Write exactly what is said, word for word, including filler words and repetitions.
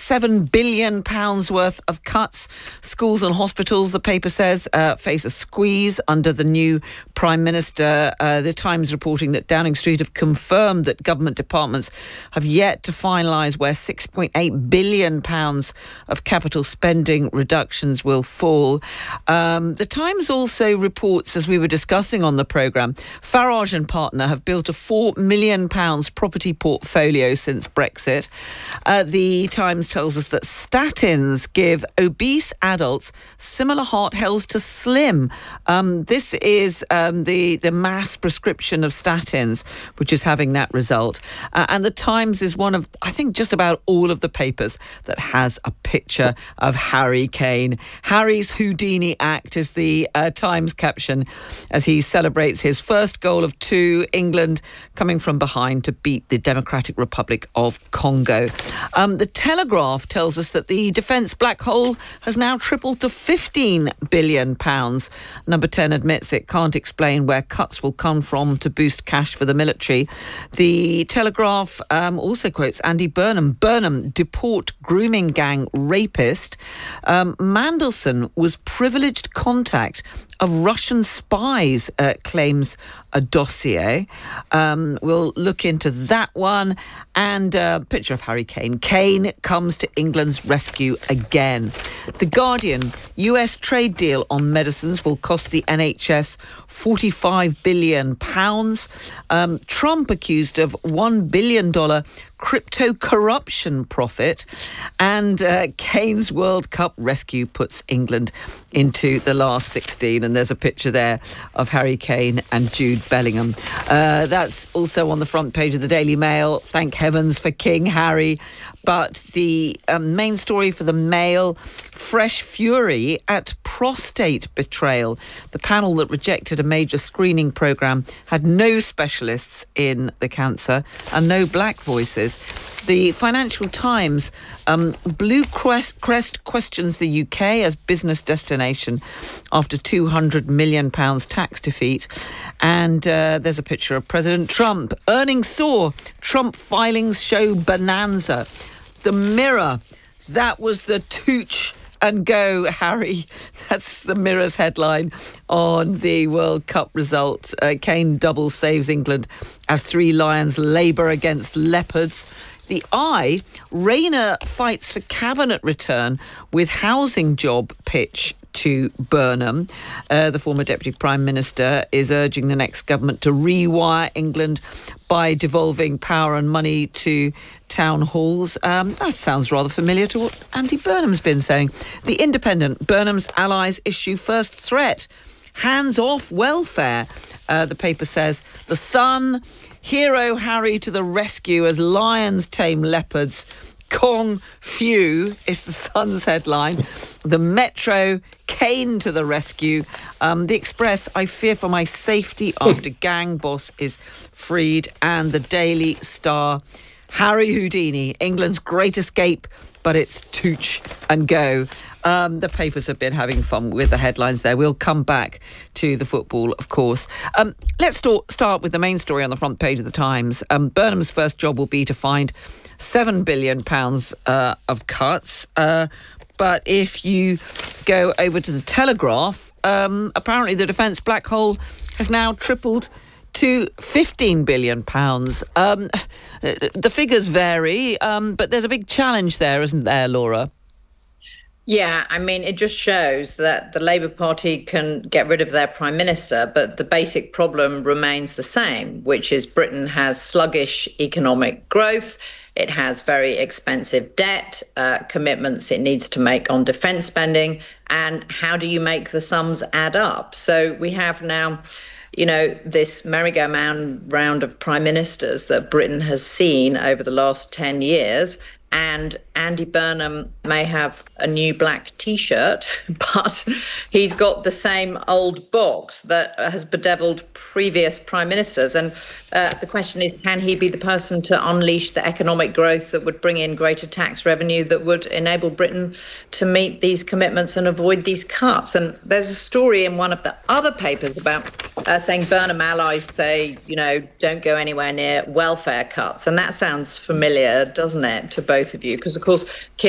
seven billion pounds worth of cuts. Schools and hospitals, the paper says, uh, face a squeeze under the new Prime Minister. Uh, the Times reporting that Downing Street have confirmed that government departments have yet to finalise where six point eight billion pounds of capital spending reductions will fall. Um, the Times also reports, as we were discussing on the programme, Farage and partner have built a four million pounds property portfolio since Brexit. Uh, the Times tells us that statins give obese adults similar heart health to slim. Um, this is um, the, the mass prescription of statins, which is having that result. Uh, and the Times is one of, I think, just about all of the papers that has a picture of Harry Kane. Harry's Houdini act is the uh, Times caption as he celebrates his first goal of two, England coming from behind to beat the Democratic Republic of Congo. Um, the Telegraph tells us that the defence black hole has now tripled to fifteen billion pounds. Number ten admits it can't explain where cuts will come from to boost cash for the military. The Telegraph um, also quotes Andy Burnham. Burnham, deport grooming gang rapist. Um, Mandelson was privileged contact of Russian spies, uh, claims a dossier. Um, we'll look into that one. And a picture of Harry Kane. Kane comes to England's rescue again. The Guardian, U S trade deal on medicines will cost the N H S forty-five billion pounds. Um, Trump accused of one billion dollars crypto corruption profit. And uh, Kane's World Cup rescue puts England into the last sixteen. And there's a picture there of Harry Kane and Jude Bellingham. Uh, that's also on the front page of the Daily Mail. Thank heavens for King Harry. But the um, main story for the Mail, fresh fury at prostate betrayal. The panel that rejected a major screening programme had no specialists in the cancer and no black voices. The Financial Times, um, Blue Crest, Crest questions the U K as business destination after two hundred million pounds tax defeat. And uh, there's a picture of President Trump. Earnings soar. Trump filings show bonanza. The Mirror, that was the tooch and go, Harry. That's the Mirror's headline on the World Cup result. Uh, Kane double saves England as three lions labour against leopards. The Eye, Rayner fights for cabinet return with housing job pitch to Burnham. Uh, the former Deputy Prime Minister is urging the next government to rewire England by devolving power and money to town halls. Um, that sounds rather familiar to what Andy Burnham's been saying. The Independent, Burnham's allies issue first threat. Hands off welfare. Uh, the paper says The Sun, hero Harry to the rescue as lions tame leopards. Kong Few is the Sun's headline. The Metro, Kane to the rescue. Um, the Express, I fear for my safety after gang boss is freed. And the Daily Star, Harry Houdini, England's great escape, but it's tooch and go. Um, the papers have been having fun with the headlines there. We'll come back to the football, of course. Um, let's st- start with the main story on the front page of the Times. Um, Burnham's first job will be to find seven billion pounds uh, of cuts. Uh, but if you go over to the Telegraph, um, apparently the defence black hole has now tripled to fifteen billion pounds. Um, the figures vary, um, but there's a big challenge there, isn't there, Laura? Yeah, I mean, it just shows that the Labour Party can get rid of their Prime Minister, but the basic problem remains the same, which is Britain has sluggish economic growth. It has very expensive debt, uh, commitments it needs to make on defence spending. And how do you make the sums add up? So we have now, you know, this merry-go-round round of prime ministers that Britain has seen over the last ten years. And Andy Burnham may have a new black T-shirt, but he's got the same old box that has bedeviled previous prime ministers. And uh, the question is, can he be the person to unleash the economic growth that would bring in greater tax revenue that would enable Britain to meet these commitments and avoid these cuts? And there's a story in one of the other papers about uh, saying Burnham allies say, you know, don't go anywhere near welfare cuts. And that sounds familiar, doesn't it, to both of you? Because, of course,